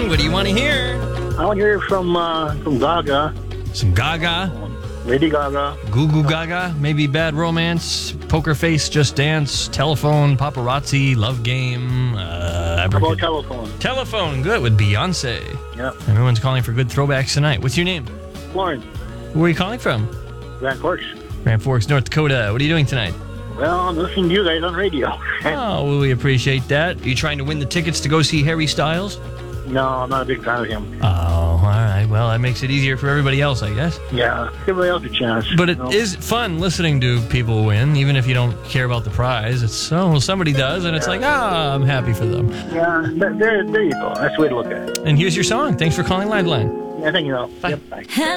What do you want to hear? I want to hear from Gaga. Some Gaga, Lady Gaga. Goo Goo Gaga, maybe Bad Romance, Poker Face, Just Dance, Telephone, Paparazzi, Love Game. How about Telephone? Telephone, good, with Beyonce. Yep. Everyone's calling for good throwbacks tonight. What's your name? Florence. Where are you calling from? Grand Forks. Grand Forks, North Dakota. What are you doing tonight? Well, I'm listening to you guys on radio. Oh, well, we appreciate that. Are you trying to win the tickets to go see Harry Styles? No, I'm not a big fan of him. Oh, all right. Well, that makes it easier for everybody else, I guess. Yeah, give everybody else a chance. But it is fun listening to people win, even if you don't care about the prize. It's somebody does, and it's like, I'm happy for them. Yeah, there you go. That's the way to look at it. And here's your song. Thanks for calling Liveline. Yeah, thank you. Bye. Yep, bye.